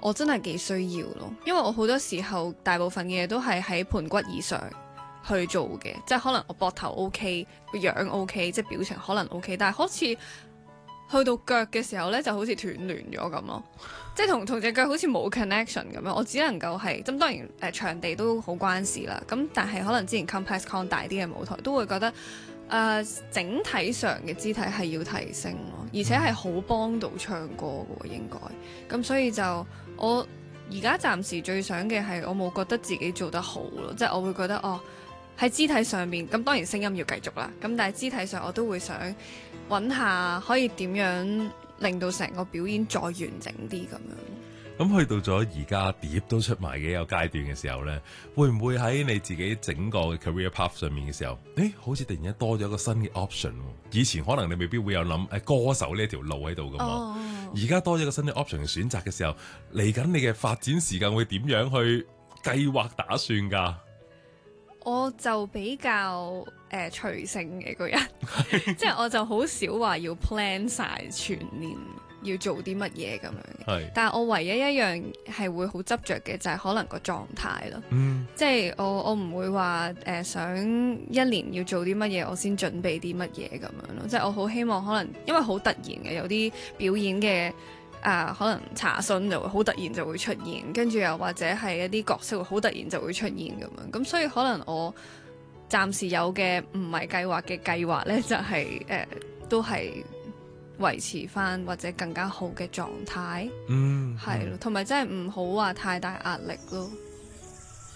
我真係幾需要咯，因為我好多時候大部分嘅嘢都係喺盤骨以上去做嘅，即係可能我膊頭 OK， 個樣 OK， 即係表情可能 OK， 但係好似去到腳嘅時候呢，就好似斷聯咗咁咯，即係同隻腳好似冇 connection 咁樣，我只能夠係咁，當然場地都好關事啦，咁但係可能之前 Complex Con 大啲嘅舞台都會覺得整體上嘅肢體係要提升咯，而且係好幫到唱歌嘅喎應該，咁所以就我而家暫時最想嘅係我冇覺得自己做得好咯，即係我會覺得喺肢體上面，咁當然聲音要繼續啦，咁但係肢體上我都會想揾下可以點樣令到成個表演再完整啲咁樣。 咁去到咗而家碟都出埋嘅一個階段嘅時候呢，會唔會喺你自己整個 career path 上面嘅時候，好似突然間多咗一個新嘅 option？以前可能你未必會有諗歌手呢條路喺度噶嘛，而家多咗一個新嘅 option 嘅選擇嘅時候，嚟緊你嘅發展時間會點樣去計劃打算㗎？ 我就比較隨性嘅個人，即係我就好少話要 plan 晒全年要做啲乜嘢咁樣嘅。但係我唯一一樣係會好執着嘅就係可能個狀態咯。即係我唔會話想一年要做啲乜嘢，我先準備啲乜嘢咁樣咯。即係我好希望可能因為好突然嘅有啲表演嘅。可能查詢就會好突然就會出現，跟住又或者係一啲角色會好突然就會出現咁樣，咁所以可能我暫時有嘅唔係計劃嘅計劃呢，就係都係維持返或者更加好嘅狀態，係咯，同埋真係唔好話太大壓力咯。